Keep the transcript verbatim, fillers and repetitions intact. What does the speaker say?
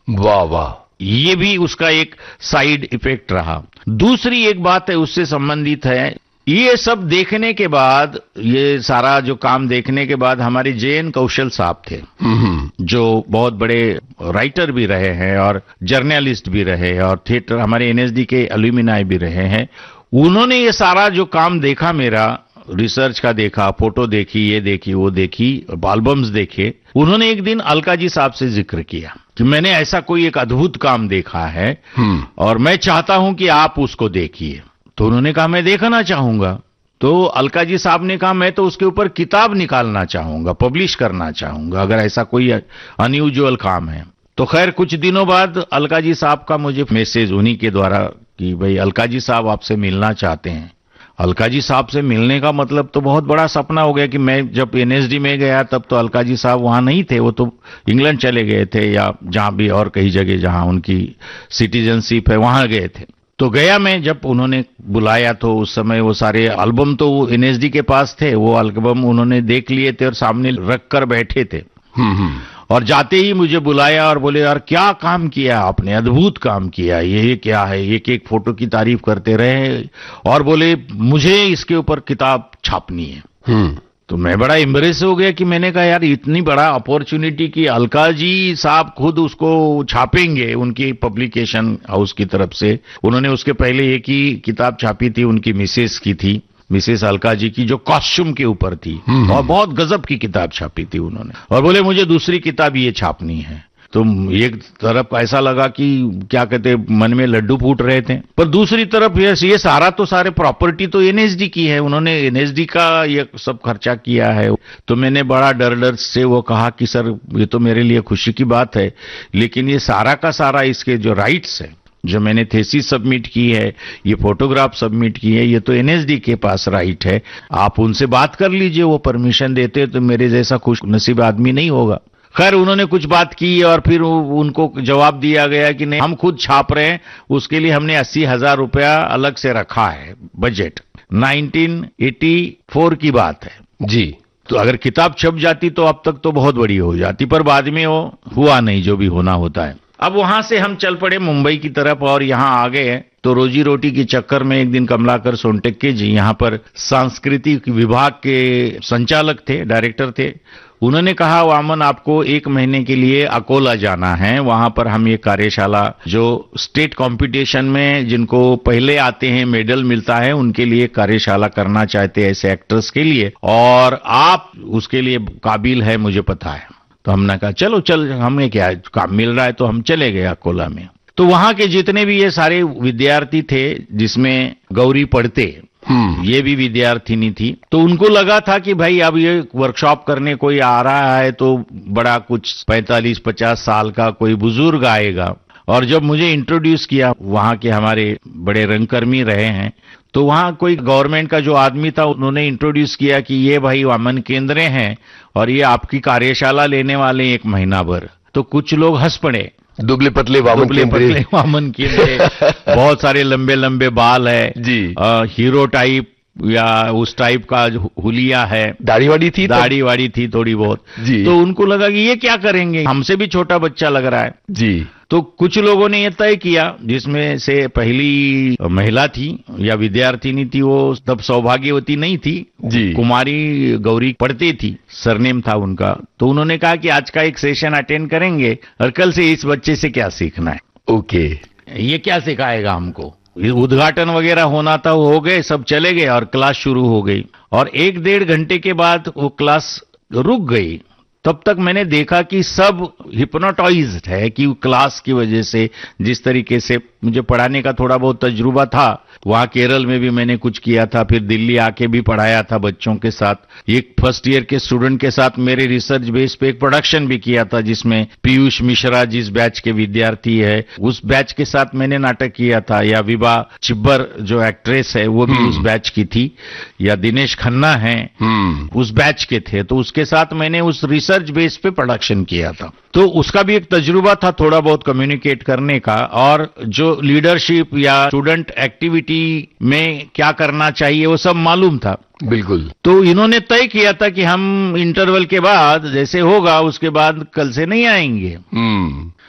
वाह वाह, ये भी उसका एक साइड इफेक्ट रहा। दूसरी एक बात है उससे संबंधित है, ये सब देखने के बाद, ये सारा जो काम देखने के बाद हमारे जे एन कौशल साहब थे, जो बहुत बड़े राइटर भी रहे हैं और जर्नलिस्ट भी रहे और थिएटर हमारे एन एस डी के एल्यूमिनाई भी रहे हैं। उन्होंने ये सारा जो काम देखा, मेरा रिसर्च का देखा, फोटो देखी, ये देखी, वो देखी, एल्बम्स देखे। उन्होंने एक दिन अलका जी साहब से जिक्र किया कि मैंने ऐसा कोई एक अद्भुत काम देखा है और मैं चाहता हूं कि आप उसको देखिए। तो उन्होंने कहा मैं देखना चाहूंगा। तो अलका जी साहब ने कहा मैं तो उसके ऊपर किताब निकालना चाहूंगा, पब्लिश करना चाहूंगा, अगर ऐसा कोई अनयूजुअल काम है। तो खैर कुछ दिनों बाद अलका जी साहब का मुझे मैसेज उन्हीं के द्वारा कि भाई अलका जी साहब आपसे मिलना चाहते हैं। अलका जी साहब से मिलने का मतलब तो बहुत बड़ा सपना हो गया कि मैं जब एन एस डी में गया तब तो अलका जी साहब वहां नहीं थे, वो तो इंग्लैंड चले गए थे या जहां भी और कई जगह जहां उनकी सिटीजनशिप है वहां गए थे। तो गया मैं, जब उन्होंने बुलाया तो उस समय वो सारे एल्बम तो एन एस डी के पास थे, वो एल्बम उन्होंने देख लिए थे और सामने रख कर बैठे थे। और जाते ही मुझे बुलाया और बोले यार क्या काम किया आपने, अद्भुत काम किया, ये क्या है, एक एक फोटो की तारीफ करते रहे और बोले मुझे इसके ऊपर किताब छापनी है। तो मैं बड़ा एम्बरेस हो गया कि मैंने कहा यार इतनी बड़ा अपॉर्चुनिटी की अलका जी साहब खुद उसको छापेंगे, उनकी पब्लिकेशन हाउस की तरफ से। उन्होंने उसके पहले एक ही किताब छापी थी, उनकी मिसेस की थी, मिसेस अलका जी की, जो कॉस्ट्यूम के ऊपर थी और बहुत गजब की किताब छापी थी उन्होंने। और बोले मुझे दूसरी किताब ये छापनी है। तो एक तरफ ऐसा लगा कि क्या कहते मन में लड्डू फूट रहे थे, पर दूसरी तरफ ये, ये सारा तो सारे प्रॉपर्टी तो एन एस डी की है, उन्होंने एन एस डी का ये सब खर्चा किया है। तो मैंने बड़ा डर डर से वो कहा कि सर ये तो मेरे लिए खुशी की बात है, लेकिन ये सारा का सारा इसके जो राइट्स है, जो मैंने थेसिस सबमिट की है, ये फोटोग्राफ सबमिट की है, ये तो एन एस डी के पास राइट है। आप उनसे बात कर लीजिए, वो परमिशन देते तो मेरे जैसा खुश नसीब आदमी नहीं होगा। खैर उन्होंने कुछ बात की और फिर उनको जवाब दिया गया कि नहीं हम खुद छाप रहे हैं, उसके लिए हमने अस्सी हजार रुपया अलग से रखा है बजट। नाइनटीन एटी फोर की बात है जी। तो अगर किताब छप जाती तो अब तक तो बहुत बड़ी हो जाती, पर बाद में वो हुआ नहीं जो भी होना होता है। अब वहां से हम चल पड़े मुंबई की तरफ और यहाँ आ गए। तो रोजी रोटी के चक्कर में एक दिन कमलाकर सोनटक्के जी यहाँ पर सांस्कृतिक विभाग के संचालक थे, डायरेक्टर थे। उन्होंने कहा वामन आपको एक महीने के लिए अकोला जाना है, वहां पर हम ये कार्यशाला जो स्टेट कंपटीशन में जिनको पहले आते हैं मेडल मिलता है उनके लिए कार्यशाला करना चाहते हैं ऐसे एक्टर्स के लिए, और आप उसके लिए काबिल है मुझे पता है। तो हमने कहा चलो चल, हमें क्या काम मिल रहा है, तो हम चले गए अकोला में। तो वहां के जितने भी ये सारे विद्यार्थी थे, जिसमें गौरी पढ़ते ये भी विद्यार्थिनी थी, तो उनको लगा था कि भाई अब ये वर्कशॉप करने कोई आ रहा है तो बड़ा कुछ पैंतालीस पचास साल का कोई बुजुर्ग आएगा। और जब मुझे इंट्रोड्यूस किया, वहां के हमारे बड़े रंगकर्मी रहे हैं, तो वहां कोई गवर्नमेंट का जो आदमी था उन्होंने इंट्रोड्यूस किया कि ये भाई वामन केंद्र हैं और ये आपकी कार्यशाला लेने वाले एक महीना भर। तो कुछ लोग हंस पड़े, दुबले पतले वामन दुबले पतले वामन केंद्र, बहुत सारे लंबे लंबे बाल है जी, आ, हीरो टाइप या उस टाइप का हुलिया है, दाढ़ी वाड़ी थी, दाढ़ी वाड़ी थी थोड़ी बहुत जी। तो उनको लगा कि ये क्या करेंगे, हमसे भी छोटा बच्चा लग रहा है जी। तो कुछ लोगों ने ये तय किया, जिसमें से पहली महिला थी या विद्यार्थिनी थी, वो तब सौभाग्यवती नहीं थी जी, कुमारी गौरी पढ़ती थी, सरनेम था उनका। तो उन्होंने कहा कि आज का एक सेशन अटेंड करेंगे और कल से इस बच्चे से क्या सीखना है। ओके, ये क्या सिखाएगा हमको। उद्घाटन वगैरह होना था, वो हो गए, सब चले गए और क्लास शुरू हो गई। और एक डेढ़ घंटे के बाद वो क्लास रुक गई। तब तक मैंने देखा कि सब हिप्नोटाइज्ड है कि क्लास की वजह से, जिस तरीके से मुझे पढ़ाने का थोड़ा बहुत तजुर्बा था, वहां केरल में भी मैंने कुछ किया था, फिर दिल्ली आके भी पढ़ाया था बच्चों के साथ। एक फर्स्ट ईयर के स्टूडेंट के साथ मेरे रिसर्च बेस पे एक प्रोडक्शन भी किया था, जिसमें पीयूष मिश्रा जिस बैच के विद्यार्थी है उस बैच के साथ मैंने नाटक किया था, या विभा चिब्बर जो एक्ट्रेस है वो भी उस बैच की थी, या दिनेश खन्ना है उस बैच के थे। तो उसके साथ मैंने उस रिसर्च बेस पे प्रोडक्शन किया था। तो उसका भी एक तजुर्बा था थोड़ा बहुत कम्युनिकेट करने का, और जो लीडरशिप या स्टूडेंट एक्टिविटी में क्या करना चाहिए वो सब मालूम था बिल्कुल। तो इन्होंने तय किया था कि हम इंटरवल के बाद जैसे होगा उसके बाद कल से नहीं आएंगे।